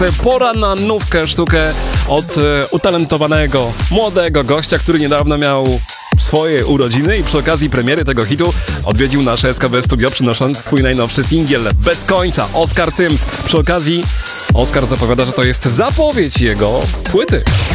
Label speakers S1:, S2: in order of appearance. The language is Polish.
S1: Pora na nówkę sztukę od utalentowanego, młodego gościa, który niedawno miał swoje urodziny i przy okazji premiery tego hitu odwiedził nasze SKB Studio, przynosząc swój najnowszy singiel Bez końca, Oskar Cyms. Przy okazji Oskar zapowiada, że to jest zapowiedź jego płyty.